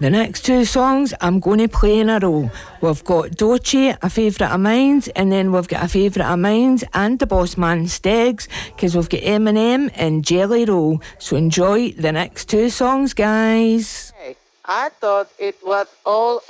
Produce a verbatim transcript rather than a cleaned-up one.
The next two songs I'm going to play in a row. We've got Doechii, a favourite of mine, and then we've got a favourite of mine and the boss man Stegs, because we've got Eminem and Jelly Roll. So enjoy the next two songs, guys. I thought it was all